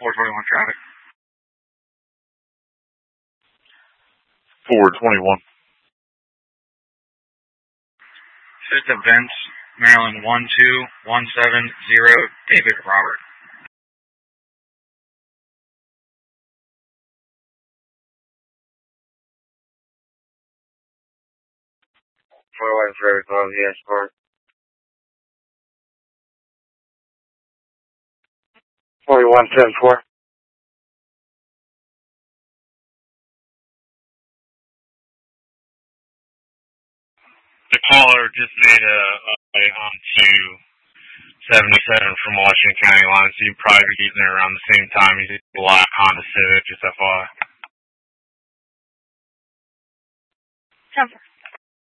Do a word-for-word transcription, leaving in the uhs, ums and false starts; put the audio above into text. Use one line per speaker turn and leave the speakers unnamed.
four twenty-one traffic.
four twenty-one.
Fifth of Vince, Maryland one two one seven zero, David Robert.
twenty-one very close, yes, Park. forty-one ten four.
The caller just made a, a way onto seventy-seven from Washington County line, so you'd probably be getting there around the same time. He's a black Honda Civic, just F Y I.
ten four.